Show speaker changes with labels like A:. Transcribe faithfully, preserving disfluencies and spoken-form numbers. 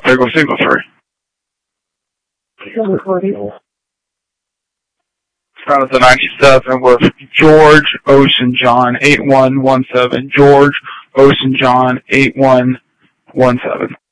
A: There goes signal, sorry. Out of the ninety-seven with George Ocean John eight one one seven. George Ocean John eight one one seven.